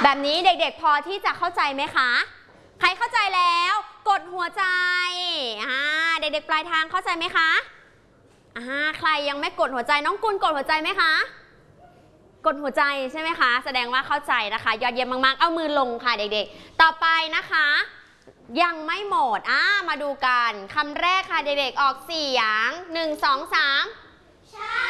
แบบนี้เด็กๆพอที่จะเข้าใจไหมคะใครเข้าใจแล้วกดหัวใจเด็กๆปลายทางเข้าใจไหมคะใครยังไม่กดหัวใจน้องกุลกดหัวใจไหมคะกดหัวใจใช่ไหมคะแสดงว่าเข้าใจนะคะยอดเยี่ยมมากๆเอามือลงค่ะเด็กๆต่อไปนะคะยังไม่หมดมาดูกันคำแรกค่ะเด็กๆออกเสียง1 2 3